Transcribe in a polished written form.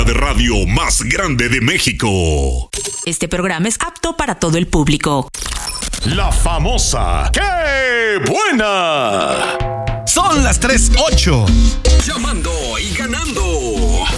de radio más grande de México. Este programa es apto para todo el público. La famosa ¡Qué buena! Son las 3:08. Llamando y ganando.